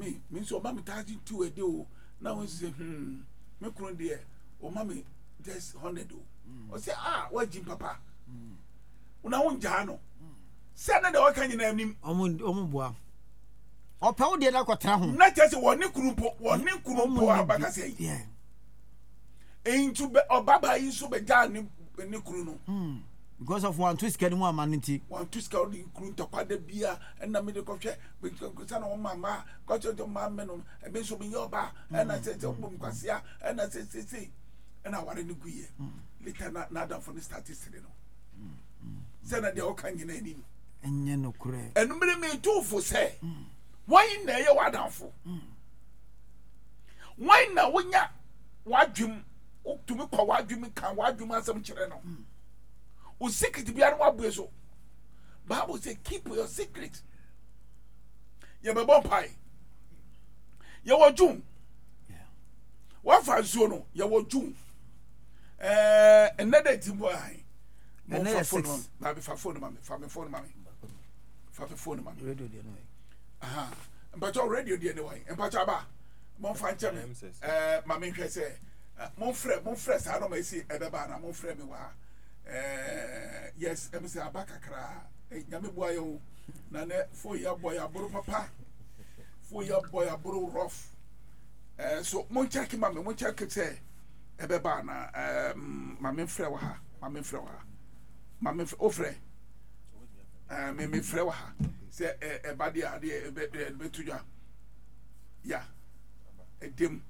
mommy means your mommy charging 2 a day. Now we say me kunu de o mommy just 100 o say what Jim papa una won jano say na de o kan nyina nim omo boa opa wo de na kwatra ho na tese woni kunu po abaka say yeah into obaba yi so be ja ni kunu no because of one twist kanu amaniti one twist ka di kunu tokwada bia na me de kohwe because na o mama ko to mama no e be so be yoba na say bom kwasia na say na ware ni guye later na da for the statistics no say na de o kan nyina ni enye no kure enumere me tufo say why na ye wadanfo why na wonya wadwum tumi kwa wadwum kan wadwum asem kire no o secret bia no abue so Bible say keep your secret ye be bon pai ye wodwum wa fa zo no ye wodwum another timbo ai mo fa phone ma be fa phone ma me fa me phone ma me fa me phone ma me radio dey no aha mpacho radio dey no why mpacho aba mo fa nche me ma me hwe se mon frère sa no ma si ebeba na mon frère me wa yes em say abakakra nyame boa yo na ne fo ya boy aboro papa fo ya boy aboro rough so mon check ma me mon check say ebeba na ma me frère wa ha ma me frère wa ha ma me o frère me frère wa ha say eba dia de betuja ya edem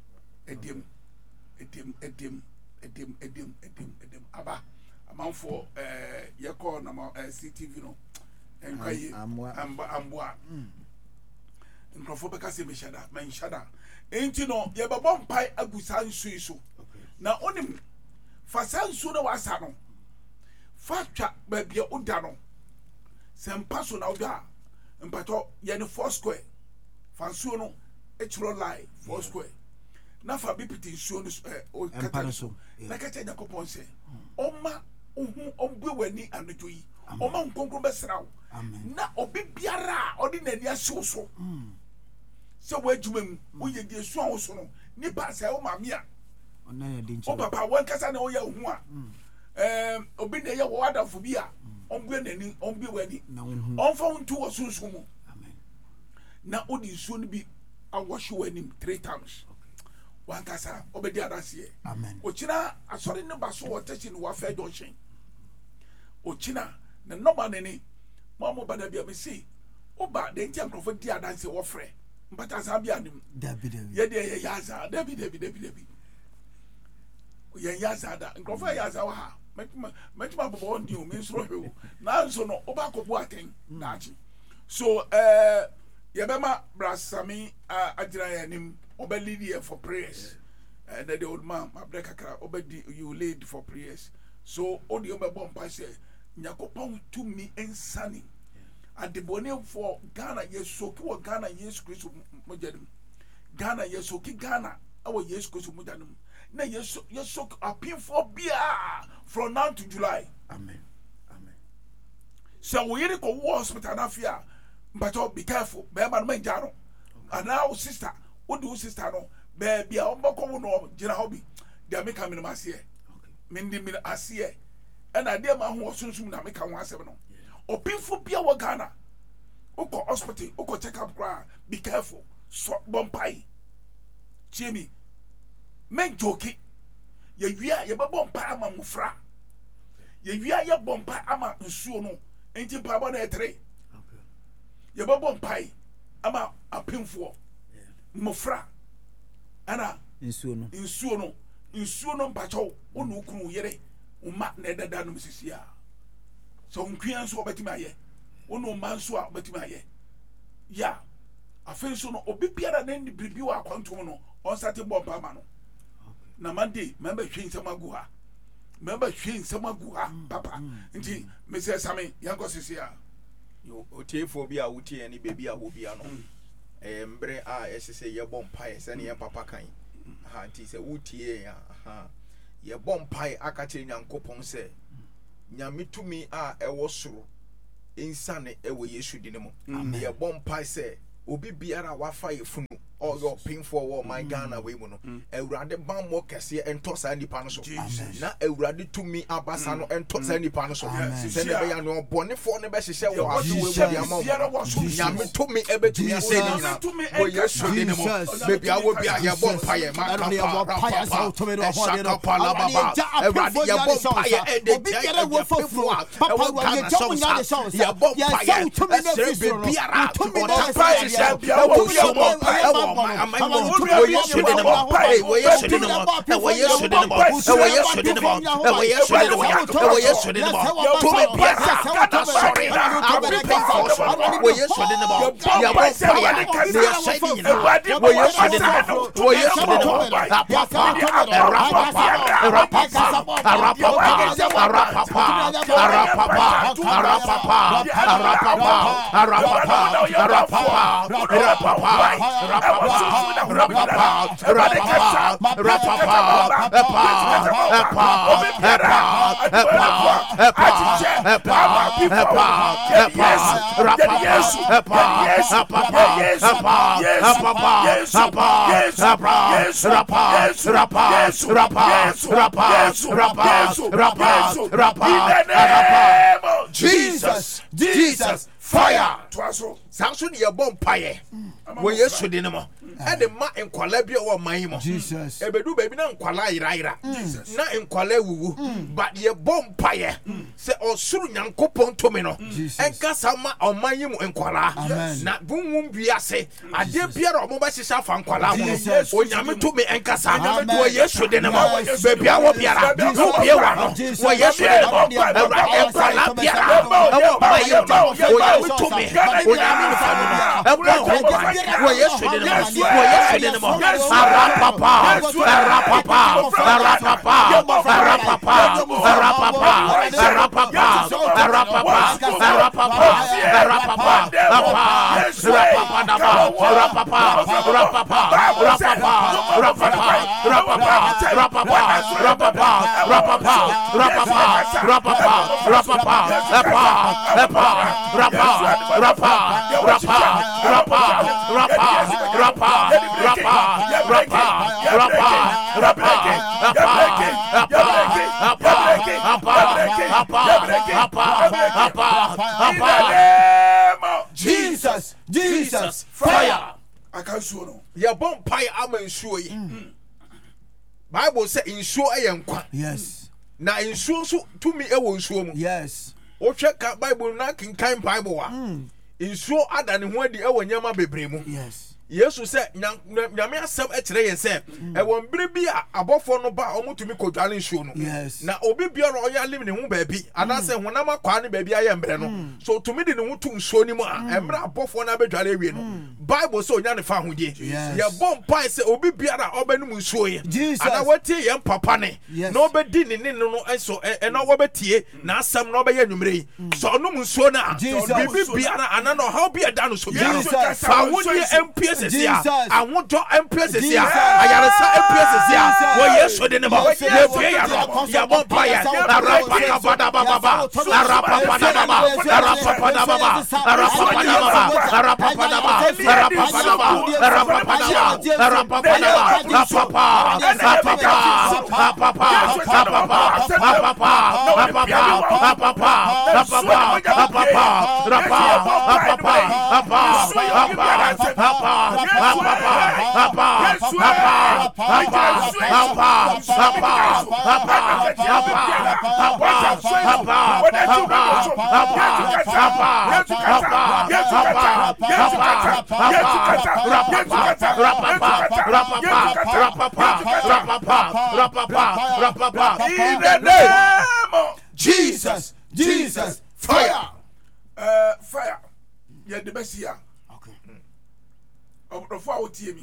aba amanfo ye call na CTV no enkaye amboa nkrofo beka se me shada man shada enti no ye bebo mpai agusa nsu so na onim fa sansu na wasa no fa twa ba bia oda no sempa so na oda mpato ye ne 4 square fa nsu no echiro lie 4 square na fa bipiti nsuo no o kata so na kata Yakobon se oma ohu ombu wani anojo yi oma nkonkron besrawo na obi biara odi nani ahyew so se wadwumam oye die so awo so no ni pa se o mame a ona ya dinchi o papa wan kasa na o ya hu a obi na ye wo adafo bi a ombu nani ombu wani onfa ntu wo sunsun mu amen na odi nsuo no bi awoshe wani 3 times wankasa obedi adase amen ochina asori ne baso wotachi ne wafa junction ochina ne normal ne mamo bana bia me si oba de ntia nkrofo di adanse wo frɛ mpata sa bia nim david ye de yaza david ye yaza da nkrofo yaza wa ha metima bobo ndi o me nsoro hwe na nso no oba kobu aten na achi so ye bema brasami agira yanim obe lead here for prayers and the old man abrekakra obe you lead for prayers so odi obe bompa say Yakobon to me ensani adebone for Ghana yesoki wo Ghana Yesu Kristo mojadim Ghana yesoki Ghana awo Yesu Kristo mojadim na yesoki apin for bia from now to July amen so we yere ko hospital na fia but be careful be man manjaro and now sister what do sister no baby a ombako wo no gina hobi dia make am no masie mindi mi asie and ade ma ho sunsun na make am asem no opinfo bia wo Ghana uko hospital uko check up gra be careful so bompai chemi men joke ye wia ye be bompa ama mufra ye wia ye bompa ama nsuo no enti pa bo na etre ye be bompai ama apinfo mufra ana nsuo no mpacho onu kunu yere umma na dada no misisia so nkwian so obetima ye onu man so a obetima ye ya afenso no obi biara na ndi bibi wa akwantom no on sate bomba ma no na mande member hwe nsem agu ha papa nti mese same yanko sisia yo otiefo bi a wotie ni bebi a wo bia no mbre a esese ye bompa se ne ye papa kan ha nti se wotie ya ha ye bompa aka kire Nyankopon se nyametumi a ewo soro insane ewo Yesu dine mu ye bompa se obi biara wafa ye funu or your pin for my Ghana way mono Eurade ban mo kese ento sa nipa no so na Eurade to me abasa no ento sa nipa no so se ne be ya no bone for ne be hye wo ado we bi ama nyame to me ebe to me say ni na o yesu de mo bebi awo bi ya bon paye ma ka pa shaka pala baba Eurade ya bon paye e de ya wo fofo papa wa ye jamu nya de songs ya bon paye e se bebi ara o ta paye se bia wo so mo Jesus, fire. Samson ye bon paye. Wo yesu de ne mo. E de ma enkwala bi o man mo. Jesus. Ebedu baby na enkwala ira. Na enkwala wuwu. But ye bon paye. Se osuru nyankopon to me no. Enka sama oman yi mu enkwala. Na bunwum biase. Ade biara o mo ba hihya fa enkwala ho. Onyame to me enka sa. Wo yesu de ne mo. Baby awo biara. Wo bie wa no. Wo yesu de ne mo. Enkwala biara. Awo ba ye to. Onyame to me. Onyame fa no. Wo yesu de ne mo. Jesus, fire. I can't show no. Your bomb pie, I'm in sure. Bible say in sure I am quite. Yes. Now in sure to me, I will show. Yes. O check out Bible knocking kind Bible. In sure other than when the hour nyama bebremu. Yes. Yesu say nyame asem ekire ye say e won bere bi abofo no ba omutumi kodwale nsuo no na obi bia no oya lim ne ho baabi ana say honam akwa ne baabi aye mbre no so tumi de ne ho tu nsuo ni mu a emre abofo na bedwale awie no Bible say onya ne fa hodie ye bom pai say obi bia na obenum nsuo ye ana watie ye papa ne na obedi ne no enso e na wobetie na asem na obeye nwumre so onum nsuo na bibi bia na ana no how bia da no so bia fa hodie MPS I want to MPS here. I am MPS here. Wo yesu de ne mo. Ye fie ya no. Ya bon fire. Arapa baba baba. Arapa baba baba. Arapa baba baba. Arapa baba baba. Arapa baba baba. Arapa baba baba. Arapa baba baba. Arapa in the name of Jesus, fire. Fire. Yeah, the best here. Okay. Of the four TME.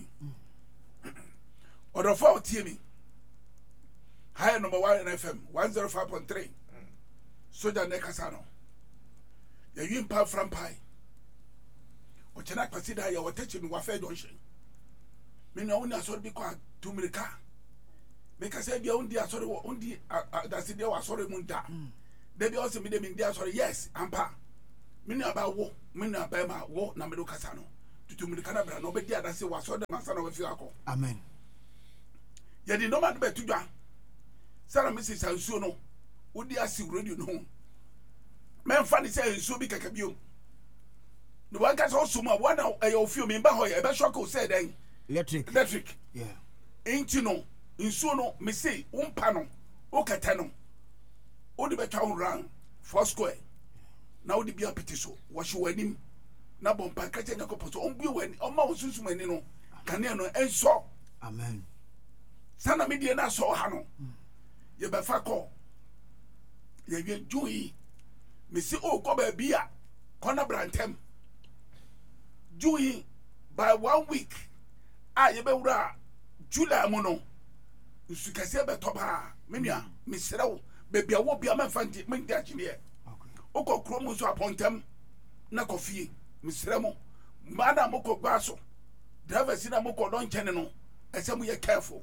Or the four TME. Higher number 1 in FM 105.3. Soja Nekasano. The Yimpa from Pai. Or Chena Pasida, you were touching Wafe Doshin. Many only saw be quite 2 minutes. Because I be only a sorry, only that's the was sorry Munda. They be also made them in there, sorry, yes, Ampa. Many about war, many about war, Namado Casano. tutumurika na bra no be dia da se waso de masa na we fi akọ amen ye di no man be tudwa sara message ansuo no wodi asi radio no memfa ni say nsuo bi kaka biom no one ka so suma one e yo fio me ba ho e be shock o say den electric yeah inti no nsuo no me say umpa no o kata no o de be twa ran 4 square na o de bia pete so wo hwe wanim na bompa ka che nyakopo so on bi wani o ma wo susum ani no kane no enso amen sana me die na so ha no ye be fa ko ye wie jui me si o ko ba bia kona brantem jui by 1 week ye be wura July mo no nsu kase be to ba me nua me serew be bia wo bia me fanti me dia chine o ko krom so apontem na kofie me seremo mana mo ko gbaso driver si na mo ko don chene no ese mo ye careful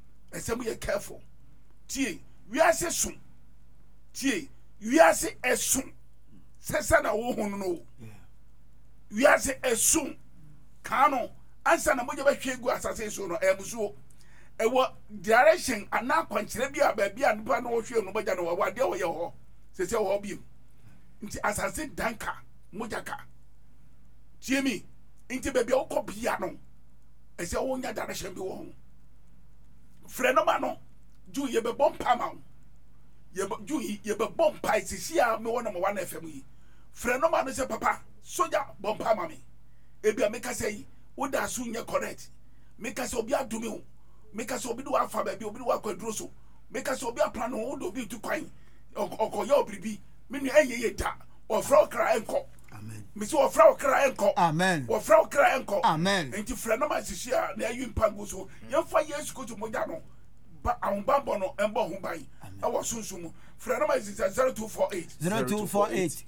tie wiase sun tie wiase esun sesa na wo hunu no wiase esun kano ansa na mo je ba hwe gu asase so no ebuso ewo direction ana kwankyere bia ba bia nipa no wo hwe no baja no wa de wo ye ho sese wo bi nti asase danka mojaka tie mi nti ba bia wo ko bia no ese wo nya direction bi wo ho frɛ no ma no ju ye be bom pa ma ye ju ye be bom pa sisi a me wona mo wana fm yi frɛ no ma no se papa soja bom pa ma me ebia me ka sei wo da so nya correct me ka se obi adumi ho me ka se obi do afa ba bi obi do akwaduro so me ka se obi aplan ho do bi tu kwan okoye obribi me nu eyeye da o fra okra enko amen me se o fra okra enko amen o fra okra enko amen enti frɛ no ma sisi a na ayu mpango so ye fa yesu ko to moja no ba ahomba no embo ho ban e wo sunsumu frɛ no ma sisi 0248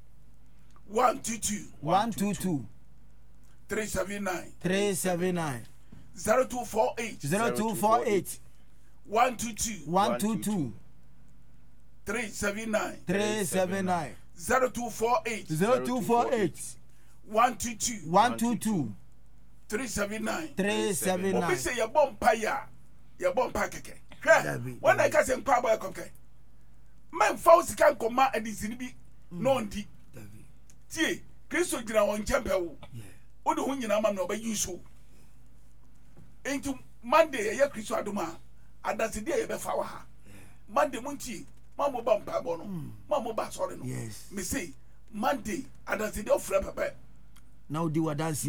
122 379 0248 122 379 0248 122 379 obi say ye bompa ya ye bompa keke hwe when I ka say mpa boy keke man fausi kan koma adisini bi no ndi tie Kristo gira won chempe wo o de ho nyina ma no ba yuso enti Monday ye Kristo adoma adase dia ye be fa wa ha Monday munti mamo ba mpa bo no mamo ba sore no me say Monday adase dia ofra papa na odi wadanse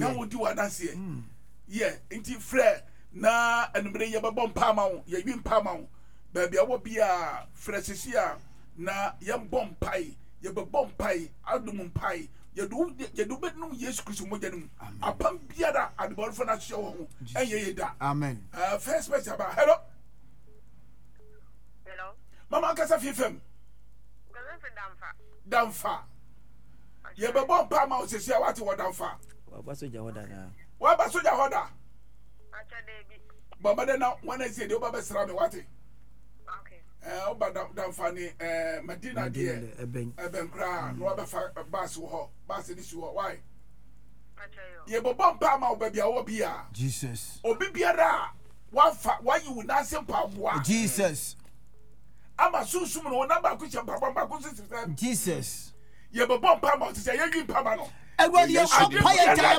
enti frɛ na enumre ye be bom pa ma wo ye wi mpa ma wo ba bia wo bia frɛ sisi a na ye bom pai ye be bom pai adum pai ye do bedum Yesu Kristo mo janum apam biara adbor for na hye wo eye da amen first person ba hello mama kasa fifem damfa ye be bom pa ma o sisi a wati wo damfa wa ba soja hoda acha debi baba de na wana sie de baba sra me wati oba damfa ni Medina de eben kra no ba fa bus wo bus ni si wo why acha yo ye bo bom pa ma o ba bia wo bia Jesus obi biara wa fa wa yi wo na sempa boa Jesus ama susum no na ba ku chempa ba ku system Jesus ye bo bom pa ma o se ye wi pa ma no everybody